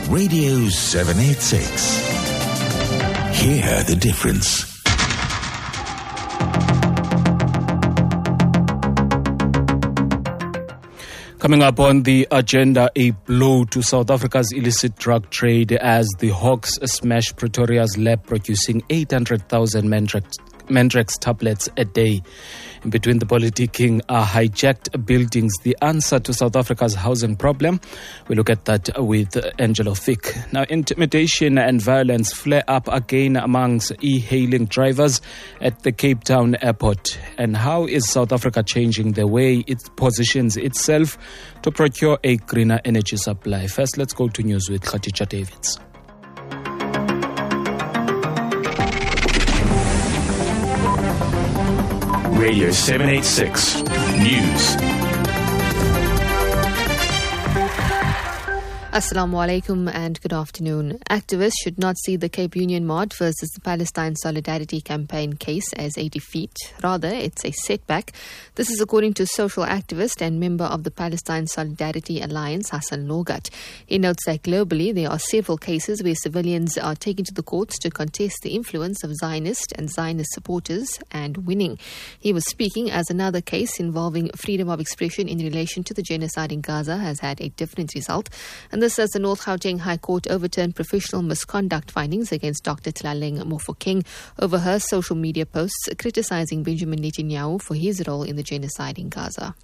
Radio 786. Hear the difference. Coming up on the agenda, a blow to South Africa's illicit drug trade as the Hawks smash Pretoria's lab producing 800,000 Mandrex tablets a day. In between, the politicking are hijacked buildings, the answer to South Africa's housing problem. We look at that with Angelo Fick. Now, intimidation and violence flare up again amongst e-hailing drivers at the Cape Town airport. And how is South Africa changing the way it positions itself to procure a greener energy supply? First, let's go to news with Khadija Davids. Radio 786 News. Assalamu alaikum and good afternoon. Activists should not see the Cape Union Mart versus the Palestine Solidarity Campaign case as a defeat. Rather, it's a setback. This is according to social activist and member of the Palestine Solidarity Alliance, Hassan Logat. He notes that globally there are several cases where civilians are taken to the courts to contest the influence of Zionist and Zionist supporters and winning. He was speaking as another case involving freedom of expression in relation to the genocide in Gaza has had a different result. And this as the North Gauteng High Court overturned professional misconduct findings against Dr. Tlaleng Mofokeng over her social media posts criticizing Benjamin Netanyahu for his role in the genocide in Gaza.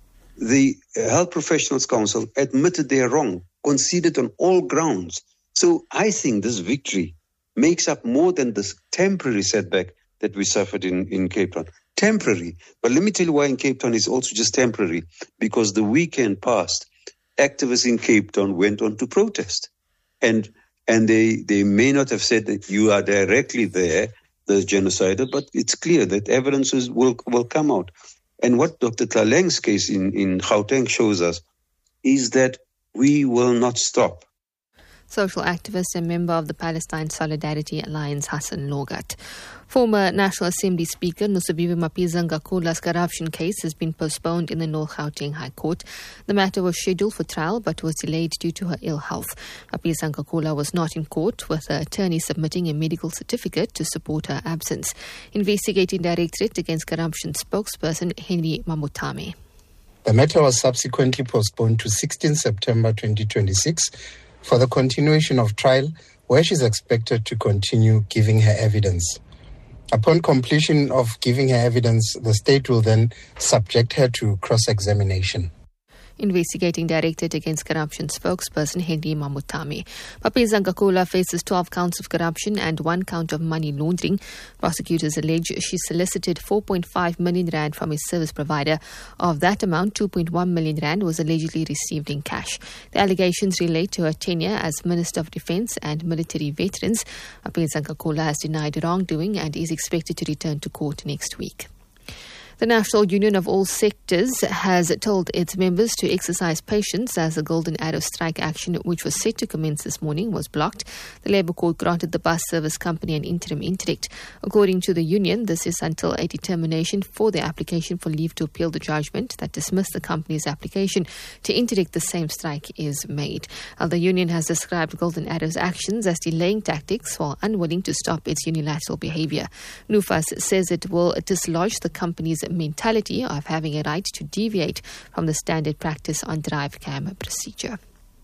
The Health Professionals Council admitted they are wrong, conceded on all grounds. So I think this victory makes up more than this temporary setback that we suffered in Cape Town. Temporary. But let me tell you why in Cape Town it's also just temporary. Because the weekend passed, activists in Cape Town went on to protest. And they may not have said that you are directly there, the genocider, but it's clear that evidence will come out. And what Dr. Tlaleng's case in Gauteng shows us is that we will not stop. Social activist and member of the Palestine Solidarity Alliance, Hassan Logat. Former National Assembly Speaker Nosiviwe Mapisa-Ngakula's corruption case has been postponed in the North Gauteng High Court. The matter was scheduled for trial but was delayed due to her ill health. Mapisa-Ngakula was not in court, with her attorney submitting a medical certificate to support her absence. Investigating Directorate Against Corruption spokesperson Henry Mamutame. The matter was subsequently postponed to 16 September 2026 for the continuation of trial, where she is expected to continue giving her evidence. Upon completion of giving her evidence, the state will then subject her to cross-examination. Investigating Directorate Against Corruption spokesperson Henry Mamutame. Mapisa-Ngakula faces 12 counts of corruption and 1 count of money laundering. Prosecutors allege she solicited 4.5 million rand from a service provider. Of that amount, 2.1 million rand was allegedly received in cash. The allegations relate to her tenure as Minister of Defence and military veterans. Mapisa-Ngakula has denied wrongdoing and is expected to return to court next week. The National Union of All Sectors has told its members to exercise patience as the Golden Arrow strike action, which was set to commence this morning, was blocked. The Labour Court granted the bus service company an interim interdict. According to the union, this is until a determination for the application for leave to appeal the judgment that dismissed the company's application to interdict the same strike is made. The union has described Golden Arrow's actions as delaying tactics while unwilling to stop its unilateral behaviour. NUFAS says it will dislodge the company's mentality of having a right to deviate from the standard practice on drive cam procedure.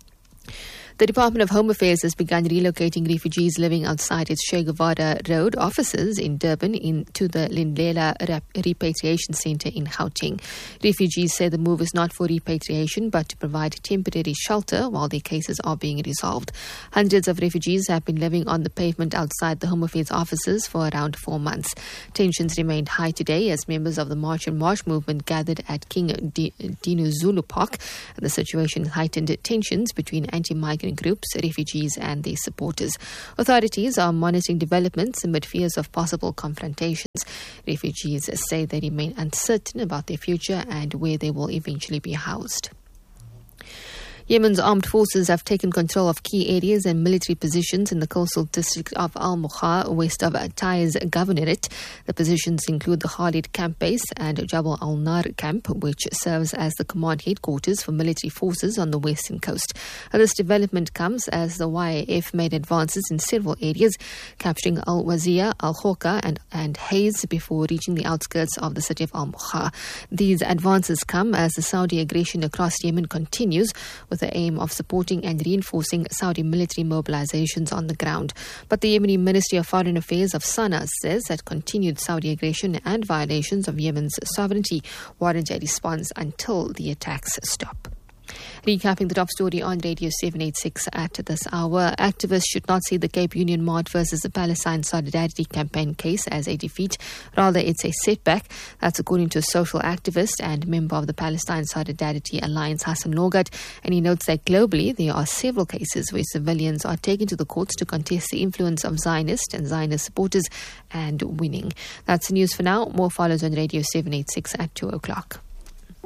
The Department of Home Affairs has begun relocating refugees living outside its Che Guevara Road offices in Durban into the Lindlela Repatriation Centre in Gauteng. Refugees say the move is not for repatriation but to provide temporary shelter while their cases are being resolved. Hundreds of refugees have been living on the pavement outside the Home Affairs offices for around 4 months. Tensions remained high today as members of the March and March movement gathered at King Dinuzulu Park. The situation heightened tensions between anti-migrant groups, refugees and their supporters. Authorities are monitoring developments amid fears of possible confrontations. Refugees say they remain uncertain about their future and where they will eventually be housed. Yemen's armed forces have taken control of key areas and military positions in the coastal district of Al-Mukha, west of Taiz Governorate. The positions include the Khalid camp base and Jabal al-Nar camp, which serves as the command headquarters for military forces on the western coast. This development comes as the YAF made advances in several areas, capturing Al-Wazir, Al-Khoka and Hayes before reaching the outskirts of the city of Al-Mukha. These advances come as the Saudi aggression across Yemen continues, with the aim of supporting and reinforcing Saudi military mobilizations on the ground. But the Yemeni Ministry of Foreign Affairs of Sana'a says that continued Saudi aggression and violations of Yemen's sovereignty warrant a response until the attacks stop. Recapping the top story on Radio 786 at this hour. Activists should not see the Cape Union March versus the Palestine Solidarity Campaign case as a defeat. Rather, it's a setback. That's according to a social activist and member of the Palestine Solidarity Alliance, Hassan Logat. And he notes that globally, there are several cases where civilians are taken to the courts to contest the influence of Zionist and Zionist supporters and winning. That's the news for now. More follows on Radio 786 at 2 o'clock.